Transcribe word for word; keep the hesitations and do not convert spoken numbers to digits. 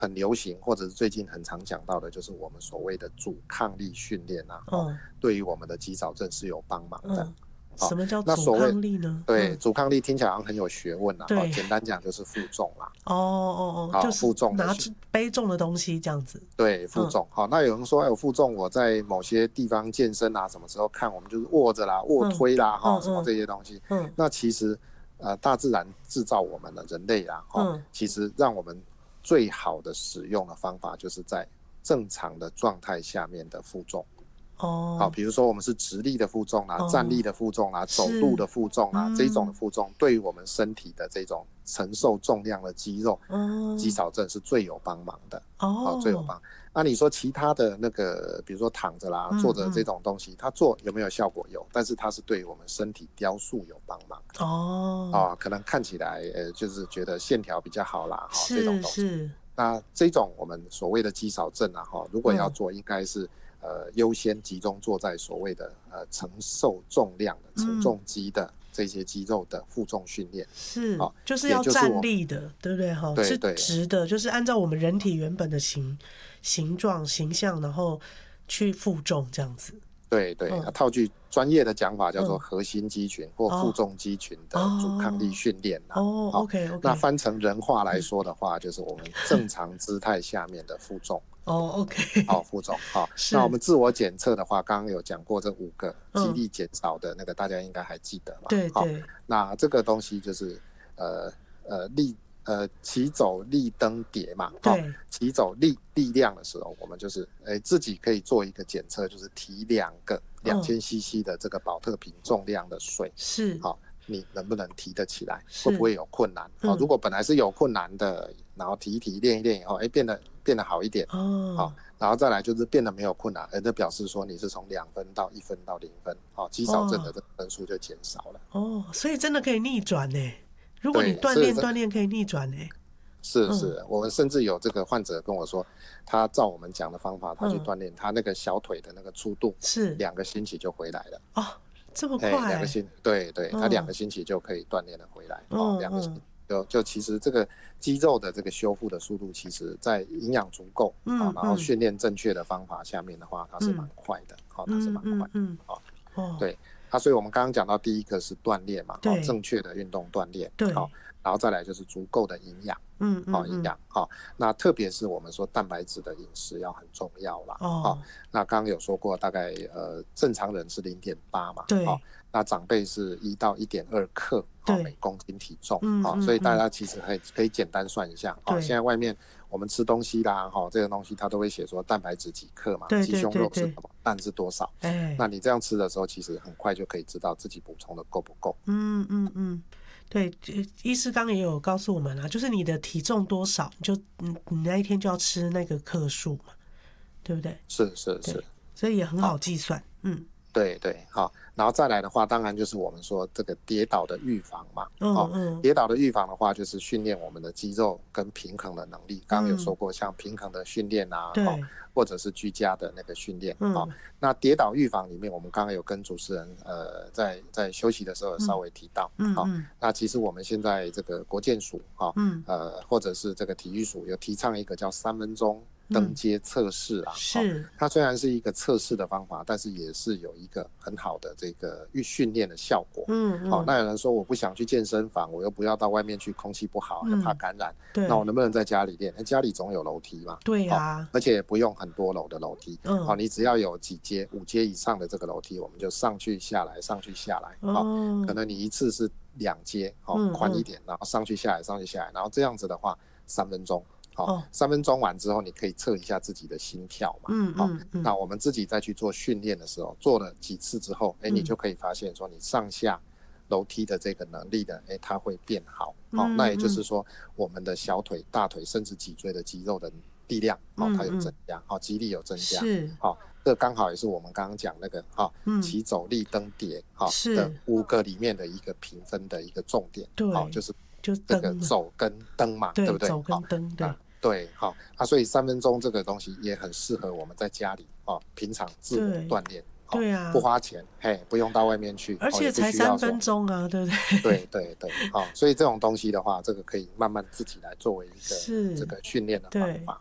很流行，或者是最近很常讲到的，就是我们所谓的阻抗力训练啊，哦， 嗯对于我们的肌少症是有帮忙的。 嗯， 好， 什么叫阻那所谓抗力呢？ 对嗯， 阻抗力听起来好像很有学问啦，哈， 对， 简单讲就是负重啦， 哦哦哦，就好， 是负重的训， 拿着背重的东西这样子。 对，负嗯重。好，那有人说，哎，我负重，我在某些地方健身啊，什么时候看我们就是握着啦、卧嗯推啦，哈，什么嗯嗯这些东西。 嗯那其实，呃，大自然制造我们的人类啊，哈， 嗯， 其实让我们最好的使用的方法，就是在正常的状态下面的负重。好， 哦比如说我们是直立的负重啦、站立哦， 的负重啦、走路是， 的负重啦，这种的嗯负重对于我们身体的这种承受重量的肌肉，肌哦少症是最有帮忙的。好，最有哦， 帮。那你说其他的那个，比如说躺着啦、坐着这嗯嗯种东西，它做有没有效果？有，但是它是对于我们身体雕塑有帮忙哦， 啊，可能看起来呃就是觉得线条比较好啦，哈，这种东西。 是是， 那这种我们所谓的肌少症啊，哈，如果要嗯做，应该是呃优先集中做在所谓的呃承受重量的承嗯。 重肌的这些肌肉的负重训练， 是， 好， 就是也要站就是我们立的，对不对？哈，是对对直的，就是按照我们人体原本的形形状、形象，然后去负重这样子。 对对， 嗯套句专业的讲法叫做嗯， 核心肌群或负哦重肌群的阻抗力哦训练啦。 哦好， ，OK 那 OK， 翻成人话来嗯， 说的话，就是我们正常姿态下面的负重。 哦好， ，OK， 负重。好，那我是， 们自我检测的话，刚刚有讲过这五个肌嗯， 力减少的那个，大家应该还记得嘛？好， 对对那这个东西就是呃呃力呃起走立蹬跌嘛。好， 对， 起走力力量的时候，我们就是诶自己可以做一个检测，就是提两个两嗯， 千 C C 的这个保特瓶重量的水。 是好，你能不能提得起来？会不是， 会有困难？好，如嗯， 果本来是有困难的，然后提一提练一练以后，哎，变得变得好一点。好， 哦然后再来就是变得没有困难，而这表示说你是从两分到一分到零分，好，肌少症的哦这个分数就减少了。 哦，所以真的可以逆转呢。如果你对， 锻炼是这锻炼可以逆转呢。嗯是是，我们甚至有这个患者跟我说，他照我们讲的方法，他去嗯， 锻炼，他那个小腿的那个粗度， 是两个星期就回来了。 哦，这么哎，两个快？ 星，对对，他两嗯个星期就可以锻炼的回来。哦， 嗯两个星期嗯就就其实这个肌肉的这个修复的速度，其实在营养足够啊，然后嗯嗯训练正确的方法下面的话，它是蛮嗯快的。好，它是嗯蛮快的。 嗯嗯， 好， 哦， 对。啊，所以我们刚刚讲到第一个是锻炼嘛，好， 对正确的运动锻炼，好， 对， 然后再来就是足够的营养。好，营嗯嗯嗯， 养好，那特别是我们说蛋白质的饮食要很重要啦。好， 哦， 那刚刚有说过，大概呃正常人是零点八嘛，好， 对那长辈是一到一点二克好对， 每公斤体重， 嗯好，所以大嗯嗯， 家其实可以可以简单算一下，好，现对在外面我们吃东西啦，哈，这个东西它都会写说蛋白质几克嘛， 对对鸡胸对对， 肉是什么，蛋是多少， 哎， 那你这样吃的时候，其实很快就可以知道自己补充的够不够。 嗯嗯嗯，对，呃医师刚也有告诉我们啊，就是你的体重多少，你就你你那一天就要吃那个克数嘛，对不对？ 是是是， 对，所以也很好计算。嗯对对，好，然后再来的话，当然就是我们说这个跌倒的预防嘛。哦， 嗯嗯跌倒的预防的话，就是训练我们的肌肉跟平衡的能力。刚刚有说嗯， 过，像平衡的训练啊，哦， 对， 或者是居家的那个训练。哦， 嗯那跌倒预防里面，我们刚刚有跟主持人呃在在休息的时候有稍微提到。好， 嗯嗯那其实我们现在这个国健署啊， 嗯呃，或者是这个体育署有提倡一个叫三分钟登阶测试啊。哦， 是， 它虽然是一个测试的方法，但是也是有一个很好的这个训练的效果。好， 嗯嗯那有人说我不想去健身房，我又不要到外面去，空气不好，又怕嗯， 感染， 对那我能不能在家里练？家里总有楼梯嘛。好， 对啊， 而且也不用很多楼的楼梯。好， 嗯你只要有几阶，五阶以上的这个楼梯，我们就上去下来，上去下来。好， 哦可能你一次是两阶，好， 嗯嗯宽一点，然后上去下来，上去下来，然后这样子的话，三分钟。好， 哦三分钟完之后，你可以测一下自己的心跳嘛。 嗯好， 嗯嗯那我们自己再去做训练的时候，做了几次之后，哎，你嗯就可以发现说，你上下楼梯的这个能力的，哎，它会变好。好， 嗯那也就是说，我们的小腿、大腿甚至脊椎的肌肉的力量，好，它有增加，好，肌力有增加。 是， 好，这刚好也是我们刚刚讲那个哈， 嗯起走力蹬跌哈是的五个里面的一个评分的一个重点。 对好，就是就这个蹬嘛， 走跟蹬嘛，对对， 不对？ 走跟好， 蹬，对啊，对，好啊，所以三分钟这个东西也很适合我们在家里啊，平常自我对锻炼。 对啊， 不花钱，嘿，不用到外面去， 而且才三分钟啊，对不对？ 对对对，好，所以这种东西的话，这个可以慢慢自己来作为一个这个训练的方法。